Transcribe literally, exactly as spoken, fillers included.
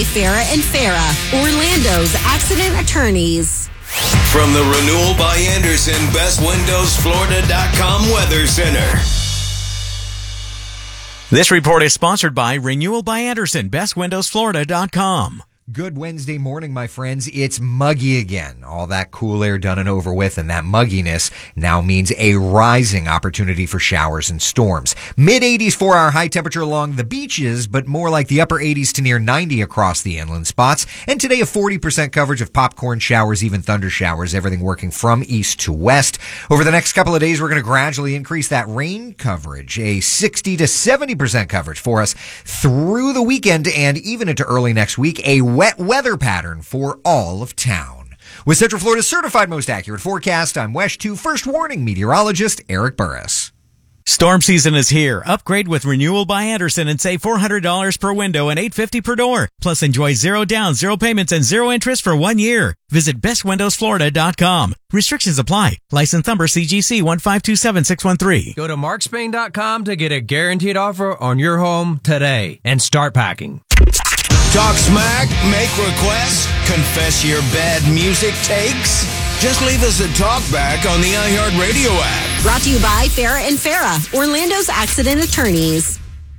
Farah and Farah, Orlando's accident attorneys. From the Renewal by Andersen Best Windows Florida dot com Weather Center. This report is sponsored by Renewal by Andersen, Best Windows Florida dot com. Good Wednesday morning, my friends. It's muggy again. All that cool air done and over with, and that mugginess now means a rising opportunity for showers and storms. mid eighties for our high temperature along the beaches, but more like the upper eighties to near ninety across the inland spots. And today a forty percent coverage of popcorn showers, even thunder showers, everything working from east to west. Over the next couple of days, we're going to gradually increase that rain coverage, a sixty to seventy percent coverage for us through the weekend and even into early next week. A wet weather pattern for all of town. With Central Florida's certified most accurate forecast, I'm Wesh two First Warning meteorologist Eric Burris. Storm season is here. Upgrade with Renewal by Andersen and save four hundred dollars per window and eight hundred fifty dollars per door. Plus enjoy zero down, zero payments, and zero interest for one year. Visit Best Windows Florida dot com. Restrictions apply. License number C G C one five two seven six one three. Go to Mark Spain dot com to get a guaranteed offer on your home today and start packing. Talk smack, make requests, confess your bad music takes? Just leave us a talk back on the iHeartRadio app. Brought to you by Farah and Farah, Orlando's accident attorneys.